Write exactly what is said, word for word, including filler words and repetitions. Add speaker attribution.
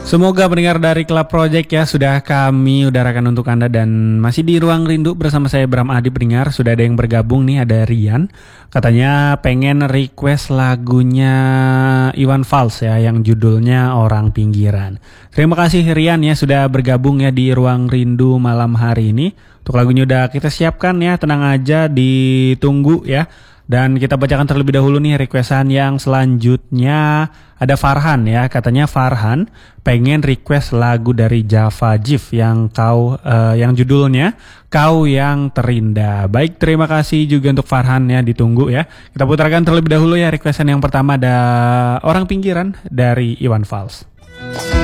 Speaker 1: Semoga pendengar dari Club Project ya sudah kami udarakan untuk Anda dan masih di Ruang Rindu bersama saya Bram Adi. Pendengar, sudah ada yang bergabung nih, ada Rian. Katanya pengen request lagunya Iwan Fals ya yang judulnya Orang Pinggiran. Terima kasih Rian ya sudah bergabung ya di Ruang Rindu malam hari ini. Untuk lagunya udah kita siapkan ya, tenang aja, ditunggu ya. Dan kita bacakan terlebih dahulu nih requestan yang selanjutnya. Ada Farhan ya, katanya Farhan pengen request lagu dari Java Jive yang kau uh, yang judulnya Kau Yang Terindah. Baik, terima kasih juga untuk Farhan ya, ditunggu ya. Kita putarkan terlebih dahulu ya requestan yang pertama, ada Orang Pinggiran dari Iwan Fals.